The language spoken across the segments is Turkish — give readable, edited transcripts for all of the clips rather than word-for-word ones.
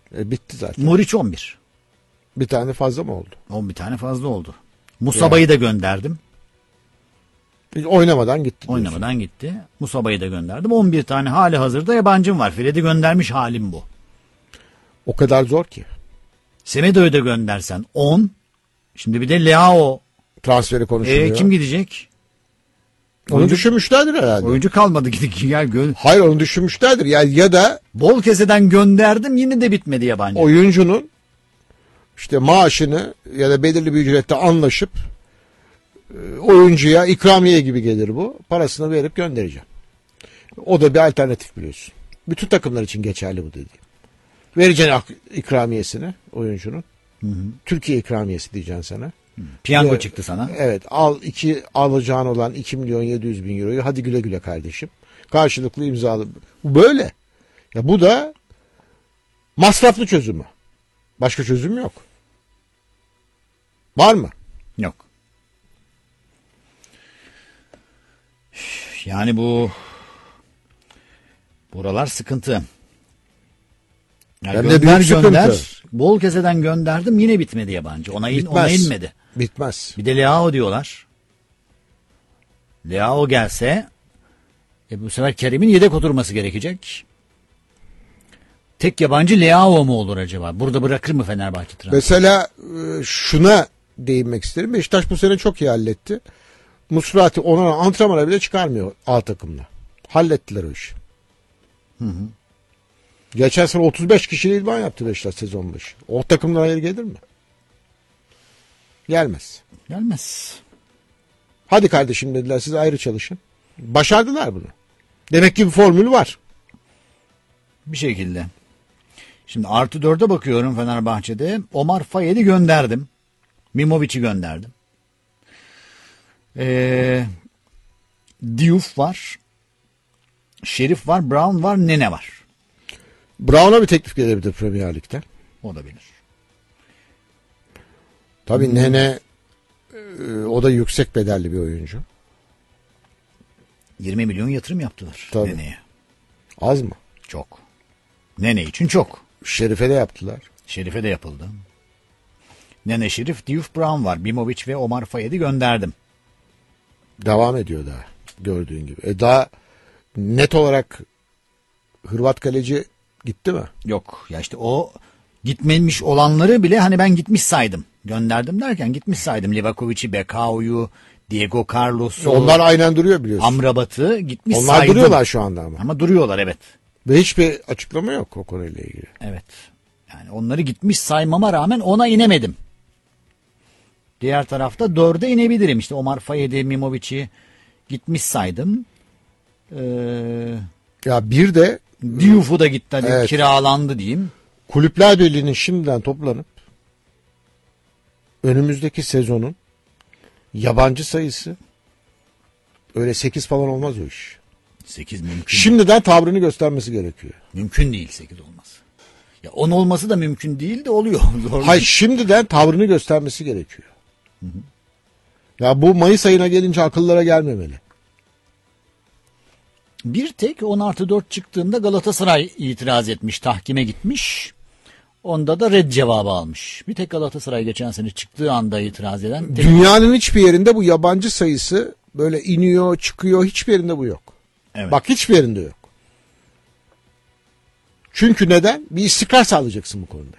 Bitti zaten. Muriç 11. Bir tane fazla mı oldu? 11 tane fazla oldu. Musaba'yı da gönderdim. Hiç oynamadan gitti. Oynamadan gitti. Musaba'yı da gönderdim. 11 tane hali hazırda yabancım var. Fred'i göndermiş halim bu. O kadar zor ki. Semedo'yu da göndersen 10. Şimdi bir de Leao. Transferi konuşuluyor. Kim gidecek? Onu düşünmüşlerdir herhalde. Oyuncu kalmadı gidecek. Hayır, onu düşünmüşlerdir. Yani ya da bol keseden gönderdim, yine de bitmedi yabancı. Oyuncunun işte maaşını ya da belirli bir ücrette anlaşıp oyuncuya ikramiye gibi gelir bu. Parasını verip göndereceğim. O da bir alternatif biliyorsun. Bütün takımlar için geçerli bu dediğim. Vereceksin ikramiyesini oyuncunun. Türkiye ikramiyesi diyeceksin sana. Piyango çıktı sana. Evet, alacağın olan 2.700.000 euroyu hadi güle güle kardeşim. Karşılıklı imzalı. Böyle. Ya bu da masraflı çözümü. Başka çözüm yok. Var mı? Yok. Yani buralar sıkıntı. Yani gönder. Bol keseden gönderdim, yine bitmedi yabancı. Ona inmedi. Bitmez. Bir de Leao diyorlar. Leao gelse bu sefer Kerim'in yedek oturması gerekecek. Tek yabancı Leao mu olur acaba? Burada bırakır mı Fenerbahçe transferi? Mesela şuna değinmek isterim. Beşiktaş bu sene çok iyi halletti. Musrati ona antrenmana bile çıkarmıyor A takımla. Hallettiler o işi. Geçen sene 35 kişiyle idman yaptı Beşiktaş sezon başı. O takımdan hayır gelir mi? Gelmez. Gelmez. Hadi kardeşim dediler, siz ayrı çalışın. Başardılar bunu. Demek ki bir formül var. Bir şekilde. Şimdi artı 4'e bakıyorum Fenerbahçe'de. Omar Fayed'i gönderdim. Mimovic'i gönderdim. Diouf var. Şerif var. Brown var. Nene var. Brown'a bir teklif gelebilir Premier Lig'den. O da bilir. Tabii Nene o da yüksek bedelli bir oyuncu. 20 milyon yatırım yaptılar tabii. Nene'ye. Az mı? Çok. Nene için çok. Şerif'e de yaptılar. Şerif'e de yapıldı. Nene, Şerif, Diouf, Brown var. Mimovic ve Omar Fayed'i gönderdim. Devam ediyor daha gördüğün gibi. Daha net olarak Hırvat kaleci gitti mi? Yok. Ya işte o gitmemiş olanları bile hani ben gitmiş saydım. Gönderdim derken gitmiş saydım. Livakovic'i, Bekao'yu, Diego Carlos'u. Onlar aynen duruyor biliyorsun. Amrabat'ı gitmiş onlar saydım. Onlar duruyorlar şu anda ama. Ama duruyorlar, evet. Ve hiçbir açıklama yok o konuyla ilgili. Evet. Yani onları gitmiş saymama rağmen ona inemedim. Diğer tarafta 4'e inebilirim. İşte Omar Fayed'i, Mimovic'i gitmiş saydım. Ya bir de Diouf'u da gitti, hadi evet, kiralandı diyeyim. Kulüpler Birliği'nin şimdiden toplanıp önümüzdeki sezonun yabancı sayısı öyle 8 falan olmaz o iş. 8 mümkün. Şimdiden tavrını göstermesi gerekiyor. Mümkün değil 8 olması. Ya 10 olması da mümkün değil de oluyor. Zor. Hayır, şimdiden tavrını göstermesi gerekiyor. Ya bu Mayıs ayına gelince akıllara gelmemeli. Bir tek 10+4 çıktığında Galatasaray itiraz etmiş, tahkime gitmiş. Onda da red cevabı almış. Bir tek Galatasaray geçen sene çıktığı anda itiraz eden. Dünyanın hiçbir yerinde bu yabancı sayısı böyle iniyor, çıkıyor, hiçbir yerinde bu yok. Evet. Bak, hiçbir yerinde yok. Çünkü neden? Bir istikrar sağlayacaksın bu konuda.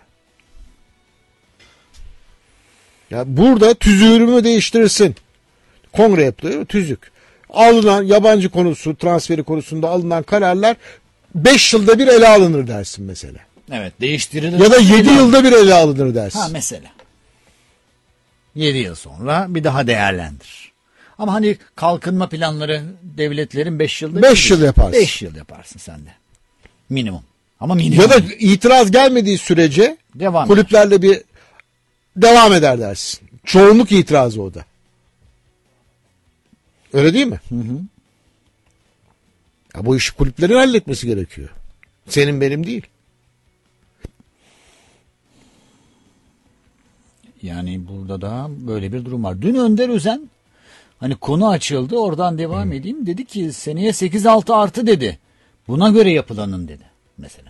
Ya burada tüzüğümü değiştirirsin. Kongre yapılıyor, tüzük. Alınan yabancı konusu, transferi konusunda alınan kararlar 5 yılda bir ele alınır dersin mesela. Evet, değiştirilir. Ya da 7 yılda bir ele alınır dersin. Ha, mesela. 7 yıl sonra bir daha değerlendir. Ama hani kalkınma planları devletlerin 5 yılda 5 yıl yaparsın. 5 yıl yaparsın sen de. Minimum. Ama minimum. Ya da itiraz gelmediği sürece kulüplerle bir devam eder dersin. Çoğunluk itirazı o da. Öyle değil mi? Hı hı. Ya bu işi kulüplerin halletmesi gerekiyor. Senin benim değil. Yani burada da böyle bir durum var. Dün Önder Özen, hani konu açıldı, oradan devam edeyim. Dedi ki seneye 8-6 artı dedi. Buna göre yapılanın dedi mesela.